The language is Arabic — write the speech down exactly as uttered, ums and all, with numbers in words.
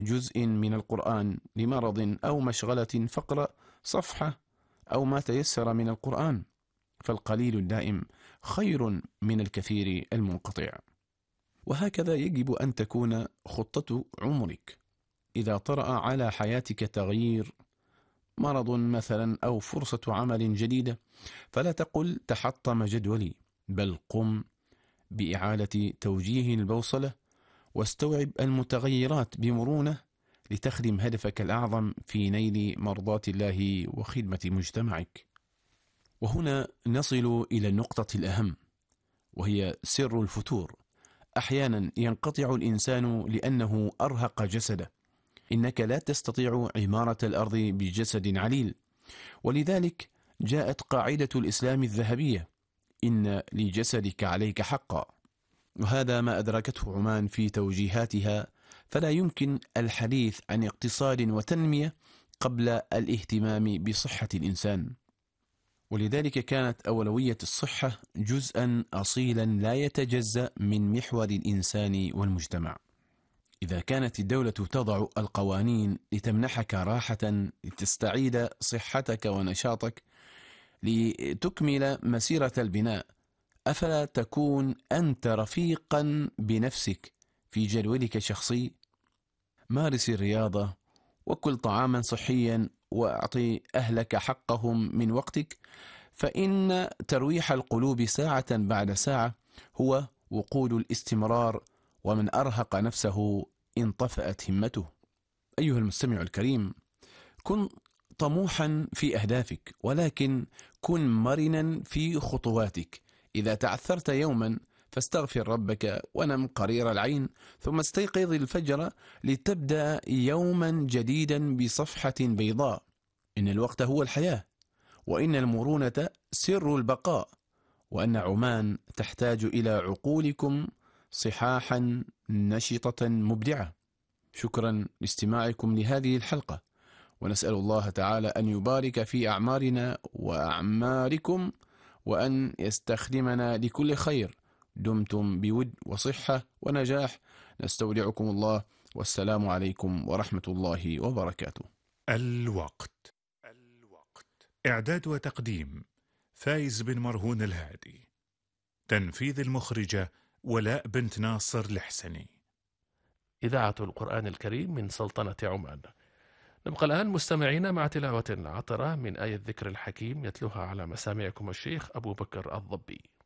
جزء من القرآن لمرض أو مشغلة فاقرأ صفحة أو ما تيسر من القرآن، فالقليل الدائم خير من الكثير المنقطع. وهكذا يجب أن تكون خطة عمرك. إذا طرأ على حياتك تغيير، مرض مثلا أو فرصة عمل جديدة، فلا تقل تحطم جدولي، بل قم بإعادة توجيه البوصلة واستوعب المتغيرات بمرونة لتخدم هدفك الأعظم في نيل مرضاة الله وخدمة مجتمعك. وهنا نصل إلى النقطة الأهم، وهي سر الفتور. أحيانا ينقطع الإنسان لأنه أرهق جسده. إنك لا تستطيع عمارة الأرض بجسد عليل، ولذلك جاءت قاعدة الإسلام الذهبية: إن لجسدك عليك حقا. وهذا ما أدركته عمان في توجيهاتها، فلا يمكن الحديث عن اقتصاد وتنمية قبل الاهتمام بصحة الإنسان. ولذلك كانت أولوية الصحة جزءا أصيلا لا يتجزأ من محور الإنسان والمجتمع. إذا كانت الدولة تضع القوانين لتمنحك راحة لتستعيد صحتك ونشاطك لتكمل مسيرة البناء، أفلا تكون أنت رفيقا بنفسك في جدولك الشخصي؟ مارس الرياضة وكل طعاما صحيا وأعطي أهلك حقهم من وقتك، فإن ترويح القلوب ساعة بعد ساعة هو وقود الاستمرار، ومن أرهق نفسه انطفأت همته. أيها المستمع الكريم، كن طموحا في أهدافك، ولكن كن مرنا في خطواتك. إذا تعثرت يوما فاستغفر ربك ونم قرير العين، ثم استيقظ الفجر لتبدأ يوما جديدا بصفحة بيضاء. إن الوقت هو الحياة، وإن المرونة سر البقاء، وأن عمان تحتاج إلى عقولكم صحاحا نشطة مبدعة. شكرا لاستماعكم لهذه الحلقة، ونسأل الله تعالى أن يبارك في أعمارنا وأعماركم، وأن يستخدمنا لكل خير. دمتم بود وصحة ونجاح. نستودعكم الله، والسلام عليكم ورحمة الله وبركاته. الوقت الوقت إعداد وتقديم فايز بن مرهون الهادي. تنفيذ المخرجة ولاء بنت ناصر الحسني. إذاعة القرآن الكريم من سلطنة عمان. نبقى الآن مستمعين مع تلاوة عطرة من آية ذكر الحكيم يتلوها على مسامعكم الشيخ أبو بكر الضبي.